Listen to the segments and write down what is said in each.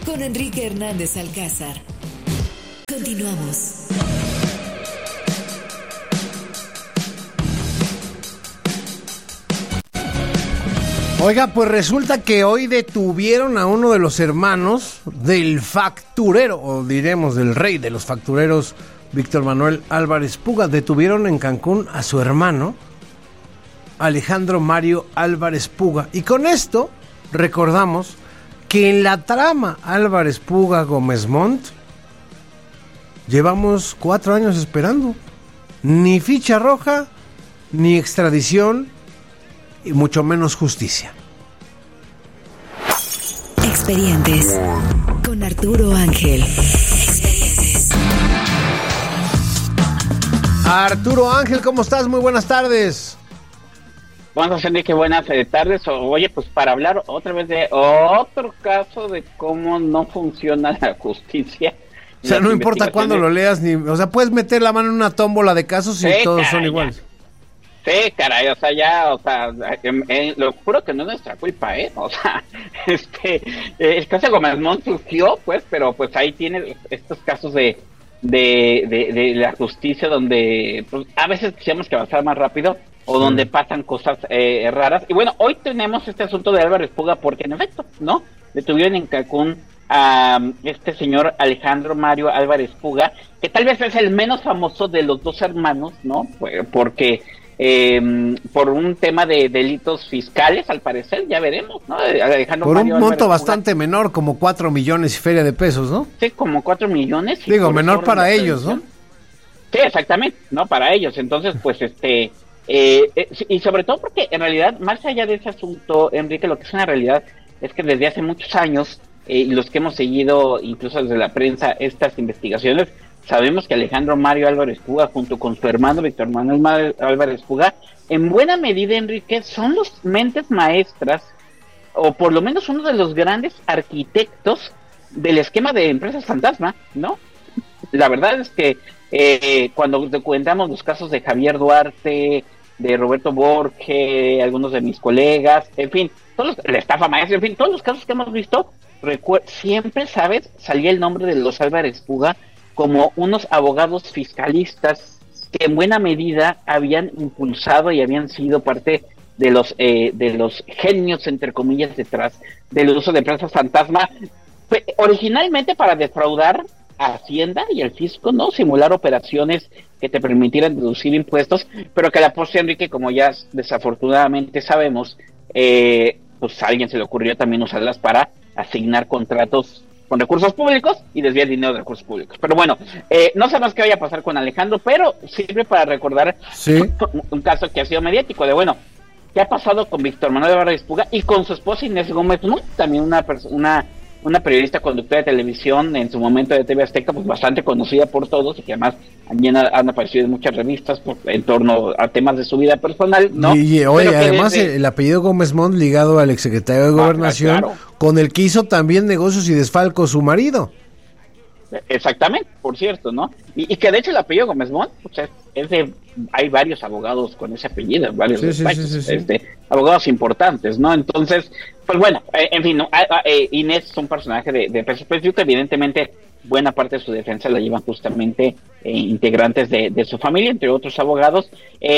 con Enrique Hernández Alcázar. Continuamos. Oiga, pues resulta que hoy detuvieron a uno de los hermanos del facturero, o diremos del rey de los factureros, Víctor Manuel Álvarez Puga. Detuvieron en Cancún a su hermano, Alejandro Mario Álvarez Puga. Y con esto recordamos que en la trama Álvarez Puga Gómez Montt llevamos 4 años esperando. Ni ficha roja, ni extradición, y mucho menos justicia. Expedientes con Arturo Ángel. Arturo Ángel, ¿cómo estás? Muy buenas tardes. Buenas, Enrique, buenas tardes. Oye, pues para hablar otra vez de otro caso de cómo no funciona la justicia. O sea, no importa cuándo lo leas, o sea, puedes meter la mano en una tómbola de casos y todos son iguales. Sí, caray, lo juro que no es nuestra culpa, o sea, el caso de Gómez Montt surgió, pues, pero pues ahí tiene estos casos de la justicia donde pues, a veces quisiéramos que avanzara más rápido o donde pasan cosas raras. Y bueno, hoy tenemos este asunto de Álvarez Puga porque en efecto, ¿no? Detuvieron en Cancún a este señor Alejandro Mario Álvarez Puga, que tal vez es el menos famoso de los dos hermanos, ¿no? Porque por un tema de delitos fiscales, al parecer, ya veremos, ¿no? Alejandro por Mario un monto Álvarez bastante Puga, menor, como 4 millones y feria de pesos, ¿no? Sí, como 4 millones. Digo, menor para ellos, ¿no? Sí, exactamente, ¿no? Para ellos. Entonces, pues, y sobre todo porque, en realidad, más allá de ese asunto, Enrique, lo que es una realidad es que desde hace muchos años, y los que hemos seguido, incluso desde la prensa, estas investigaciones, sabemos que Alejandro Mario Álvarez Puga, junto con su hermano Víctor Manuel Álvarez Puga, en buena medida, Enrique, son los mentes maestras, o por lo menos uno de los grandes arquitectos del esquema de empresas fantasma, ¿no? La verdad es que cuando documentamos los casos de Javier Duarte, de Roberto Borges, algunos de mis colegas, en fin, la estafa maestra, en fin, todos los casos que hemos visto, siempre, ¿sabes? Salía el nombre de los Álvarez Puga como unos abogados fiscalistas que en buena medida habían impulsado y habían sido parte de los genios, entre comillas, detrás del uso de empresas fantasma, originalmente para defraudar a Hacienda y al fisco, ¿no? Simular operaciones que te permitieran deducir impuestos, pero que a la postre, Enrique, como ya desafortunadamente sabemos, pues a alguien se le ocurrió también usarlas para asignar contratos con recursos públicos y desviar dinero de recursos públicos. Pero bueno, no sabemos qué vaya a pasar con Alejandro, pero sirve para recordar un caso que ha sido mediático de, bueno, ¿qué ha pasado con Víctor Manuel Álvarez Puga y con su esposa Inés Gómez Montt? También una periodista conductora de televisión en su momento de TV Azteca, pues bastante conocida por todos y que además han aparecido en muchas revistas en torno a temas de su vida personal, ¿no? Y oye, además el apellido Gómez Montt ligado al exsecretario de Gobernación, claro, con el que hizo también negocios y desfalcos su marido. Exactamente, por cierto, ¿no? Y que de hecho el apellido Gómez Montt, pues hay varios abogados con ese apellido, varios abogados importantes, ¿no? Entonces, pues bueno, en fin, ¿no? Inés es un personaje de peso específico, evidentemente buena parte de su defensa la llevan justamente integrantes de su familia, entre otros abogados.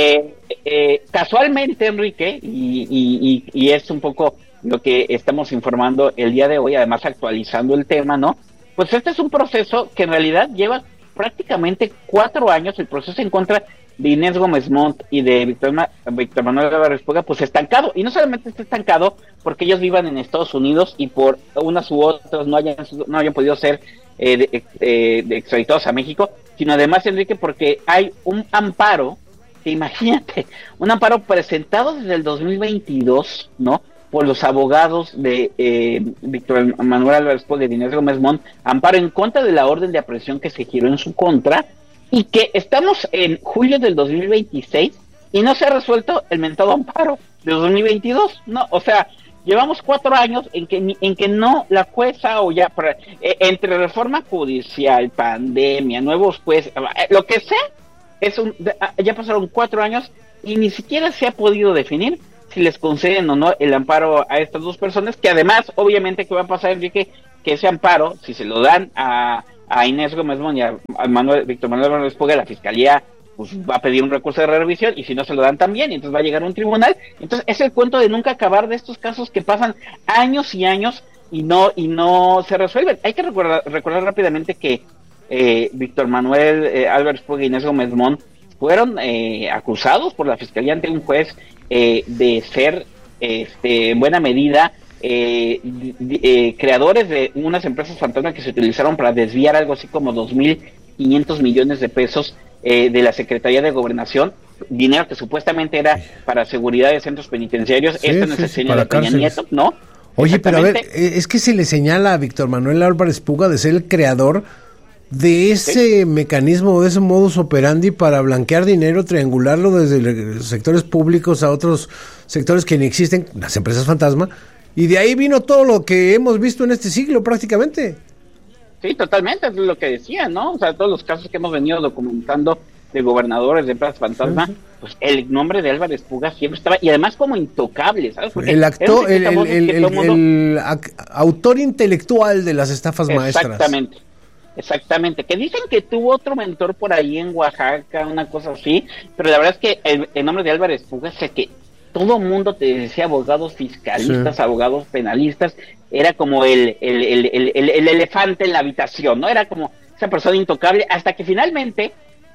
Casualmente, Enrique, y es un poco lo que estamos informando el día de hoy, además actualizando el tema, ¿no? Pues este es un proceso que en realidad lleva prácticamente 4 años, el proceso en contra de Inés Gómez Montt y de Víctor Manuel Álvarez Puga, pues estancado. Y no solamente está estancado porque ellos vivan en Estados Unidos y por unas u otras no hayan podido ser extraditados a México, sino además, Enrique, porque hay un amparo, que imagínate, un amparo presentado desde el 2022, ¿no?, por los abogados de Víctor Manuel Álvarez Puga y de Inés Gómez Montt, amparo en contra de la orden de aprehensión que se giró en su contra, y que estamos en julio del 2026 y no se ha resuelto el mentado amparo de 2022, ¿no? O sea, llevamos 4 años en que no la jueza o ya entre reforma judicial, pandemia, nuevos jueces, lo que sea, ya pasaron 4 años y ni siquiera se ha podido definir si les conceden o no el amparo a estas dos personas, que además, obviamente, ¿qué va a pasar, Enrique? Que ese amparo, si se lo dan a Inés Gómez Mont y a Víctor Manuel Álvarez Puga, la Fiscalía pues va a pedir un recurso de revisión, y si no se lo dan también, y entonces va a llegar a un tribunal. Entonces es el cuento de nunca acabar de estos casos que pasan años y años y no se resuelven. Hay que recordar rápidamente que Víctor Manuel Álvarez Puga y Inés Gómez Mont fueron acusados por la Fiscalía ante un juez de ser en buena medida creadores de unas empresas fantasma que se utilizaron para desviar algo así como 2.500 millones de pesos de la Secretaría de Gobernación, dinero que supuestamente era para seguridad de centros penitenciarios, en el sexenio de Peña Nieto, ¿no? Oye, pero a ver, es que se le señala a Víctor Manuel Álvarez Puga de ser el creador de ese mecanismo, de ese modus operandi para blanquear dinero, triangularlo desde los sectores públicos a otros sectores que ni existen, las empresas fantasma, y de ahí vino todo lo que hemos visto en este siglo prácticamente. Sí, totalmente, es lo que decía, ¿no? O sea, todos los casos que hemos venido documentando de gobernadores de empresas fantasma, pues el nombre de Álvarez Puga siempre estaba, y además como intocable, ¿sabes? Porque el autor intelectual de las estafas maestras. Exactamente, que dicen que tuvo otro mentor por ahí en Oaxaca, una cosa así, pero la verdad es que el nombre de Álvarez Puga, sé que todo mundo te decía abogados fiscalistas, sí, abogados penalistas, era como el elefante en la habitación, ¿no? Era como esa persona intocable, hasta que finalmente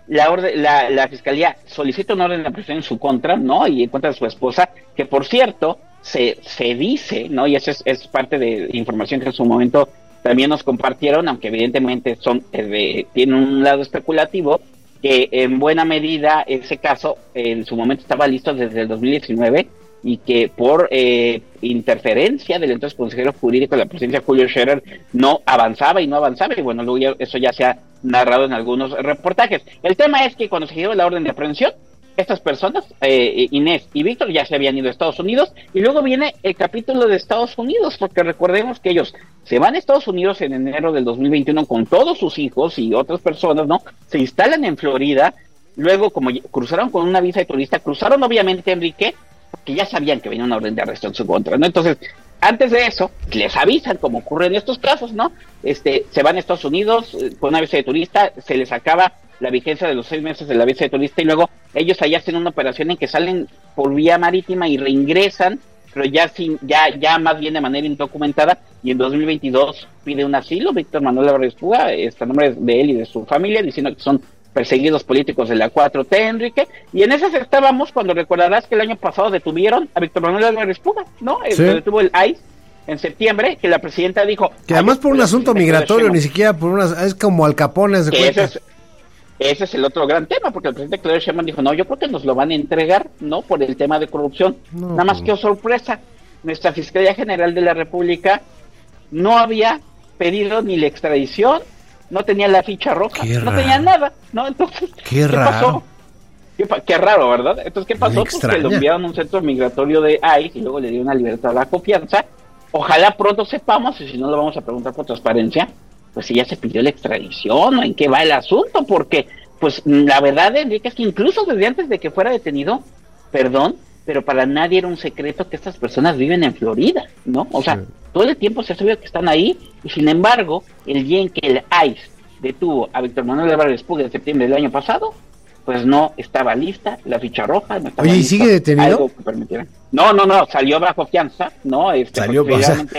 la Fiscalía solicita un orden de aprehensión en su contra, ¿no? Y en contra de su esposa, que por cierto, se dice, ¿no? Y eso es parte de información que en su momento también nos compartieron, aunque evidentemente tienen un lado especulativo, que en buena medida ese caso en su momento estaba listo desde el 2019 y que por interferencia del entonces consejero jurídico de la presidencia, Julio Scherer, no avanzaba, y bueno, luego eso ya se ha narrado en algunos reportajes. El tema es que cuando se dio la orden de aprehensión, estas personas, Inés y Víctor, ya se habían ido a Estados Unidos, y luego viene el capítulo de Estados Unidos, porque recordemos que ellos se van a Estados Unidos en enero del 2021 con todos sus hijos y otras personas, ¿no? Se instalan en Florida, luego como cruzaron con una visa de turista, cruzaron obviamente, Enrique, porque ya sabían que venía una orden de arresto en su contra, ¿no? Entonces, antes de eso, les avisan, como ocurre en estos casos, ¿no? Se van a Estados Unidos con una visa de turista, se les acaba la vigencia de los 6 meses de la visa de turista, y luego ellos allá hacen una operación en que salen por vía marítima y reingresan, pero ya más bien de manera indocumentada, y en 2022 pide un asilo Víctor Manuel Álvarez Puga, nombre de él y de su familia, diciendo que son perseguidos políticos de la 4T, Enrique, y en esas estábamos cuando recordarás que el año pasado detuvieron a Víctor Manuel Álvarez Puga, ¿no? Sí. Lo detuvo el ICE en septiembre, que la presidenta dijo... Que además por un asunto migratorio, ni siquiera por es como Al Capone, de cuenta. Ese es el otro gran tema, porque el presidente Claudio Sheinbaum dijo, no, yo creo que nos lo van a entregar, ¿no? Por el tema de corrupción. No, nada más que, oh sorpresa, nuestra Fiscalía General de la República no había pedido ni la extradición, no tenía la ficha roja, no tenía nada, ¿no? Entonces, ¿qué pasó? Qué raro, ¿verdad? Entonces, ¿qué pasó? Pues que lo enviaron a un centro migratorio de ICE y luego le dieron una libertad a la confianza. Ojalá pronto sepamos, y si no lo vamos a preguntar por transparencia, pues si ya se pidió la extradición o en qué va el asunto, porque pues la verdad, Enrique, es que incluso desde antes de que fuera detenido, pero para nadie era un secreto que estas personas viven en Florida, ¿no? O sea, todo el tiempo se ha sabido que están ahí, y sin embargo, el día en que el ICE detuvo a Víctor Manuel Álvarez Puga en septiembre del año pasado, pues no estaba lista la ficha roja, no estaba. Oye, ¿y sigue detenido? Algo que permitiera. No, salió bajo fianza, ¿no? Salió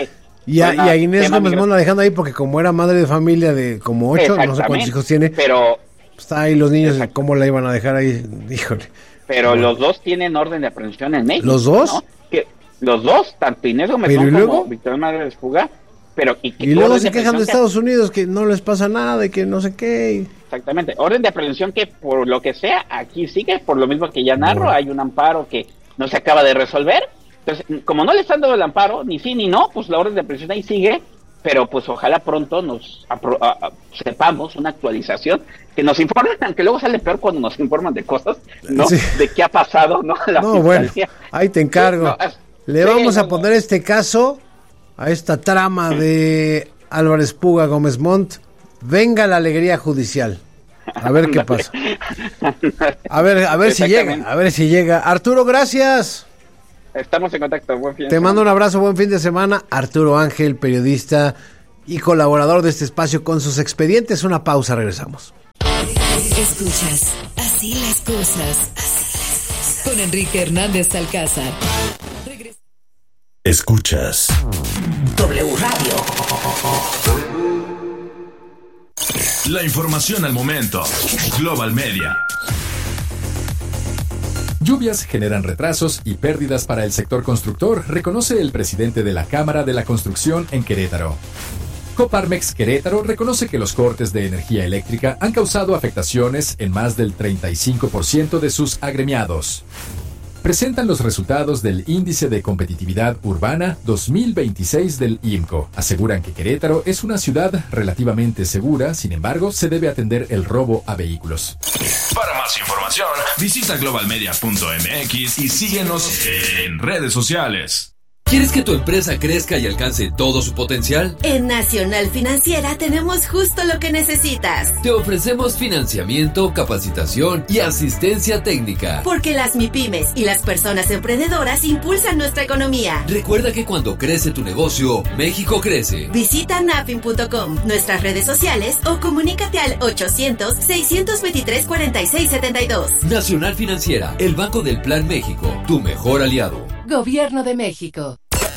y a Inés Gómez Mont la dejando ahí porque como era madre de familia de como 8, no sé cuántos hijos tiene, pero está ahí los niños, ¿cómo la iban a dejar ahí? Híjole. Pero los dos tienen orden de aprehensión en México. ¿Los dos? ¿No? Los dos, tanto Inés Gómez Mont como Víctor Manuel Puga, pero y luego se quejan de Estados Unidos que no les pasa nada, de que no sé qué. Exactamente, orden de aprehensión que por lo que sea aquí sigue, por lo mismo que ya narro, hay un amparo que no se acaba de resolver. Entonces, como no le están dando el amparo, ni sí ni no, pues la orden de aprehensión ahí sigue, pero pues ojalá pronto nos sepamos una actualización, que nos informen, aunque luego sale peor cuando nos informan de cosas, ¿no? Sí. De qué ha pasado, ¿no? Bueno, ahí te encargo. Le vamos a poner este caso a esta trama de Álvarez Puga Gómez Mont. Venga la alegría judicial. A ver qué pasa. A ver si llega, Arturo, gracias. Estamos en contacto. Buen fin de Te semana. mando un abrazo, buen fin de semana. Arturo Ángel, periodista y colaborador de este espacio con sus expedientes. Una pausa, regresamos. Escuchas Así las cosas. Con Enrique Hernández Alcázar. Escuchas W Radio. la información al momento. Global Media. Lluvias generan retrasos y pérdidas para el sector constructor, reconoce el presidente de la Cámara de la Construcción en Querétaro. Coparmex Querétaro reconoce que los cortes de energía eléctrica han causado afectaciones en más del 35% de sus agremiados. Presentan los resultados del Índice de Competitividad Urbana 2026 del IMCO. Aseguran que Querétaro es una ciudad relativamente segura, sin embargo, se debe atender el robo a vehículos. Para más información, visita globalmedia.mx y síguenos en redes sociales. ¿Quieres que tu empresa crezca y alcance todo su potencial? En Nacional Financiera tenemos justo lo que necesitas. Te ofrecemos financiamiento, capacitación y asistencia técnica. Porque las MIPYMES y las personas emprendedoras impulsan nuestra economía. Recuerda que cuando crece tu negocio, México crece. Visita nafin.com, nuestras redes sociales o comunícate al 800-623-4672. Nacional Financiera, el Banco del Plan México, tu mejor aliado. Gobierno de México.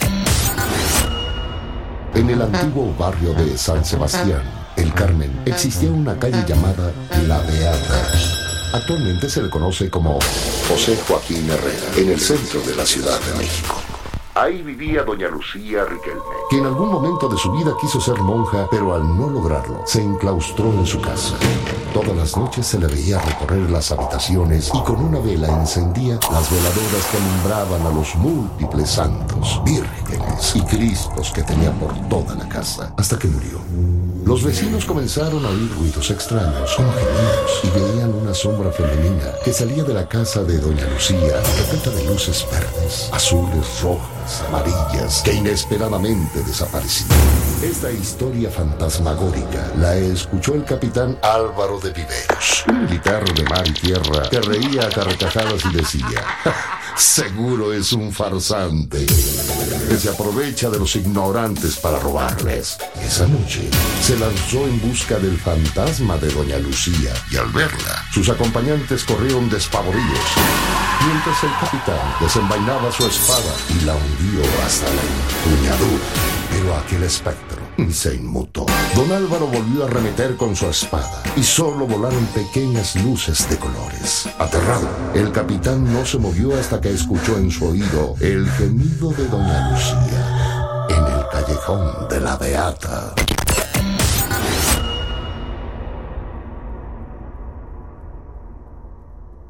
En el antiguo barrio de San Sebastián, El Carmen, existía una calle llamada La Beata. Actualmente se le conoce como José Joaquín Herrera, en el centro de la Ciudad de México. Ahí vivía doña Lucía Riquelme, que en algún momento de su vida quiso ser monja, pero al no lograrlo, se enclaustró en su casa. Todas las noches se le veía recorrer las habitaciones y con una vela encendía las veladoras que alumbraban a los múltiples santos, vírgenes y cristos que tenía por toda la casa, hasta que murió. Los vecinos comenzaron a oír ruidos extraños, con gemidos, y veían una sombra femenina que salía de la casa de doña Lucía, repleta de luces verdes, azules, rojas, amarillas, que inesperadamente desaparecían. Esta historia fantasmagórica la escuchó el capitán Álvaro de Viveros, un militar de mar y tierra que reía a carcajadas y decía: seguro es un farsante que se aprovecha de los ignorantes para robarles. Esa noche se lanzó en busca del fantasma de doña Lucía y al verla, sus acompañantes corrieron despavoridos, mientras el capitán desenvainaba su espada y la hundió hasta la empuñadura. Pero aquel espectro se inmutó. Don Álvaro volvió a arremeter con su espada y solo volaron pequeñas luces de colores. Aterrado, el capitán no se movió hasta que escuchó en su oído el gemido de doña Lucía en el callejón de la Beata.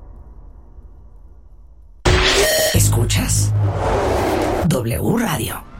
Escuchas W Radio.